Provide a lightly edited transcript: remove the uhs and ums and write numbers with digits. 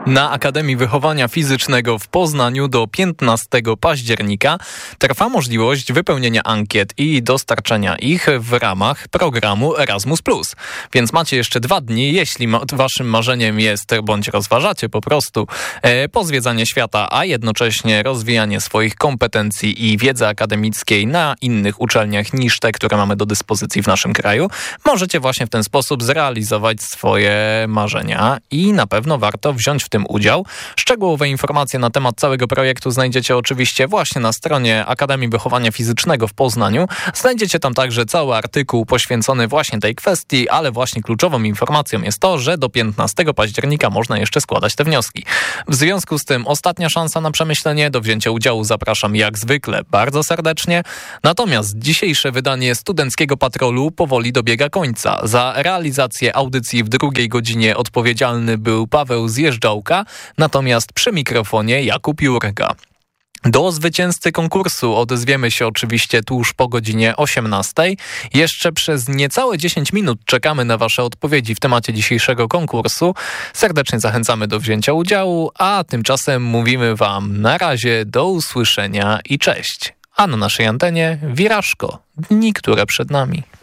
Na Akademii Wychowania Fizycznego w Poznaniu do 15 października trwa możliwość wypełnienia ankiet i dostarczania ich w ramach programu Erasmus+. Więc macie jeszcze 2 dni, jeśli waszym marzeniem jest, bądź rozważacie po prostu pozwiedzanie świata, a jednocześnie rozwijanie swoich kompetencji i wiedzy akademickiej na innych uczelniach niż te, które mamy do dyspozycji w naszym kraju, możecie właśnie w ten sposób zrealizować swoje marzenia i na pewno warto wziąć w tym udział. Szczegółowe informacje na temat całego projektu znajdziecie oczywiście właśnie na stronie Akademii Wychowania Fizycznego w Poznaniu. Znajdziecie tam także cały artykuł poświęcony właśnie tej kwestii, ale właśnie kluczową informacją jest to, że do 15 października można jeszcze składać te wnioski. W związku z tym ostatnia szansa na przemyślenie. Do wzięcia udziału zapraszam jak zwykle bardzo serdecznie. Natomiast dzisiejsze wydanie Studenckiego Patrolu powoli dobiega końca. Za realizację audycji w drugiej godzinie odpowiedzialny był Paweł Zjeżdżałka, natomiast przy mikrofonie Jakub Jurga. Do zwycięzcy konkursu odezwiemy się oczywiście tuż po godzinie 18. Jeszcze przez niecałe 10 minut czekamy na wasze odpowiedzi w temacie dzisiejszego konkursu. Serdecznie zachęcamy do wzięcia udziału, a tymczasem mówimy wam na razie, do usłyszenia i cześć. A na naszej antenie Wirażko, dni, które przed nami.